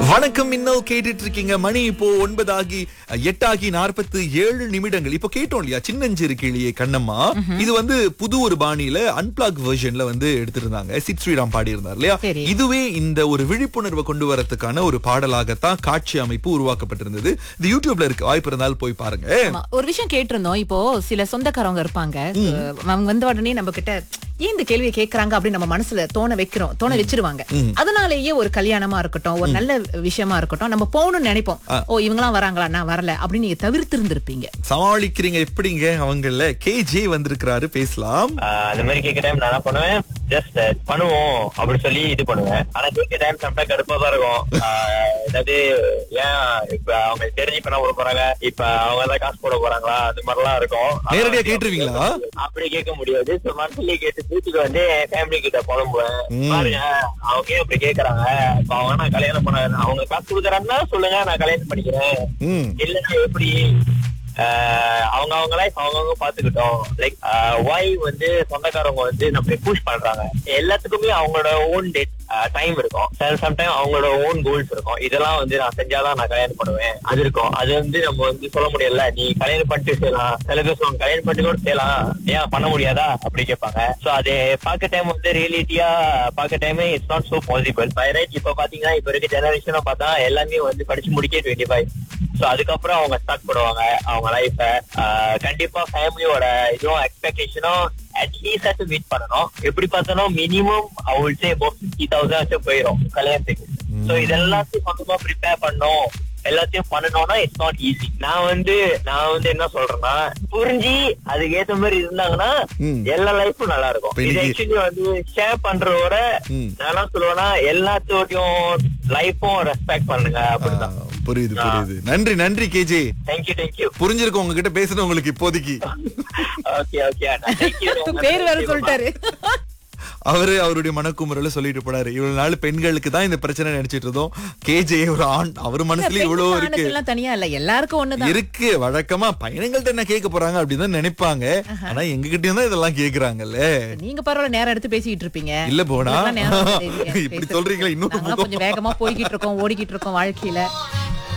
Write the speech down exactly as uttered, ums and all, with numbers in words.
வணக்கம். இன்னும் கேட்டுட்டு இருக்கீங்க. மணி இப்போ ஒன்பதாகி எட்டாகி நாற்பத்தி ஏழு நிமிடங்கள். இப்போ கேட்டோம் இல்லையா சின்னஞ்சிறு கிளியே கண்ணம்மா. இது வந்து புது ஒரு பாணியில அன்பிளாக் வெர்ஷன்ல வந்து எடுத்திருந்தாங்க. சித் ஸ்ரீராம் பாடி இருந்தார் இல்லையா. இதுவே இந்த ஒரு விழிப்புணர்வை கொண்டு வரதுக்கான ஒரு பாடலாகத்தான் காட்சி அமைப்பு உருவாக்கப்பட்டிருந்தது. இது யூடியூப்ல இருக்கு, வாய்ப்பு இருந்தாலும் போய் பாருங்க. ஒரு விஷயம் கேட்டிருந்தோம். இப்போ சில சொந்தக்காரவங்க இருப்பாங்க, அவங்க வந்த உடனே நம்ம கிட்ட ஏன் இந்த கேள்வியை கேட்கறாங்க அப்படின்னு நம்ம மனசுல தோண வைக்கிறோம், தோண வச்சிருவாங்க. அதனாலேயே ஒரு கல்யாணமா இருக்கட்டும், ஒரு நல்ல விஷயமா இருக்கட்டும், நம்ம போகணும்னு நினைப்போம். ஓ இவங்கலாம் வராங்களா, நான் வரல அப்படின்னு நீங்க தவிர்த்து இருந்திருப்பீங்க. சமாளிக்கிறீங்க எப்படிங்க? அவங்கள கேஜே வந்திருக்கிறாரு, பேசலாம். அந்த மாதிரி கேட்க டைம் நான் என்ன பண்ணுவேன், ஜஸ்ட் பண்ணுவோம் அப்படி சொல்லி இது பண்ணுவேன். ஆனா கேட்க டைம் சம்டைம் கடுப்பா தான் இருக்கும். அதாவது ஏன் இப்ப அவங்க தெரிஞ்சு இப்ப விட போறாங்க, இப்ப அவங்க எல்லாம் காசு போட போறாங்களா, அது மாதிரிலாம் இருக்கும். நேரடியா கேட்டுருவீங்களா? அப்படி கேட்க முடியாது. மனசுலயே கேட்டு வீட்டுக்கு வந்து ஃபேமிலி கிட்ட புலம்புவேன். பாருங்க அவங்க ஏன் அப்படி கேக்குறாங்க, இப்ப அவங்க நான் கல்யாணம் பண்ண அவங்க காசு கொடுக்குறாங்கன்னா சொல்லுங்க, நான் கல்யாணம் பண்ணிக்கிறேன். இல்லன்னா எப்படி அவங்க அவங்க லைஃப் அவங்கவுங்க பாத்துக்கிட்டோம். லைக் ஒய் வந்து சொந்தக்காரவங்க வந்து நம்ம புஷ் பண்றாங்க. எல்லாத்துக்குமே அவங்களோட ஓன் டேட் டைம் இருக்கும். சம்டைம் அவங்களோட ஓன் கோல்ஸ் இருக்கும். இதெல்லாம் வந்து நான் செஞ்சாதான் நான் கல்யாணம் பண்ணுவேன் அது இருக்கும். அது வந்து நம்ம வந்து சொல்ல முடியல, நீ கல்யாணம் பண்ணிட்டு செய்யலாம், சில பேர் சொல்லுவாங்க கல்யாணம் பண்ணிட்டு கூட செய்யலாம், ஏன் பண்ண முடியாதா அப்படி கேட்பாங்க. சோ அது பாக்க டைம் வந்து ரியலிட்டியா பாக்க time it's not so possible. Right. இப்ப பாத்தீங்கன்னா இப்ப இருக்க ஜெனரேஷனா பார்த்தா எல்லாமே வந்து படிச்சு முடிக்க டுவெண்ட்டி ஃபைவ். சோ அதுக்கப்புறம் அவங்க ஸ்டார்ட் பண்ணுவாங்க அவங்க லைஃப. கண்டிப்பா ஃபேமிலியோட இதுவும் எக்ஸ்பெக்டேஷனும் அட்லீஸ்ட் மீட் பண்ணணும். எப்படி பார்த்தாலும் மினிமம் அவள்கிட்ட இப்போ பிப்டி தௌசண்ட் போயிடும் கல்யாணத்துக்கு. சோ இதெல்லாத்தையும் சொந்தமா ப்ரிப்பேர் பண்ணணும், எல்லாத்தையும் பண்ணணும்னா இட்ஸ் நாட் ஈஸி. நான் வந்து நான் வந்து என்ன சொல்றேன்னா, புரிஞ்சு அதுக்கு ஏத்த மாதிரி இருந்தாங்கன்னா எல்லா லைஃபும் நல்லா இருக்கும். இது ஆக்சுவலி வந்து ஷேர் பண்றதோட நான் என்ன சொல்லுவேன்னா, எல்லாத்தோடையும் லைஃபும் ரெஸ்பெக்ட் பண்ணுங்க அப்படிதான். புரியுது புரியுது. நன்றி நன்றி கேஜே. Thank you thank you. புரிஞ்சிருக்கும் உங்ககிட்ட பேசுறது உங்களுக்கு இப்போதைக்கு. Okay okay. பேர் வேற சொல்லிட்டாரு அவரு. அவருடைய மனக்குமுறல சொல்லிட்டு போனாரு. இவ்வளவு நாள் பெண்களுக்கு தான் இந்த பிரச்சனை நினைச்சிட்டு இருந்தோம். கேஜே ஒரு ஆண், அவர் மனசுல இவ்வளவு இருக்கு. தனியா இல்ல, எல்லாருக்கும் ஒண்ணுதான் இருக்கு. வழக்கமா பையன்கள் என்ன கேட்க போறாங்க அப்படின்னு நினைப்பாங்க. ஆனா எங்க கிட்டயும் தான் இதெல்லாம் கேக்குறாங்கல்ல. நீங்க பரவாயில்ல நேரம் எடுத்து பேசிக்கிட்டு இருப்பீங்க. இல்ல போனா இப்படி சொல்றீங்களா? இன்னும் கொஞ்சம் வேகமா போய்கிட்டு இருக்கோம், ஓடிக்கிட்டு இருக்கோம் வாழ்க்கையில.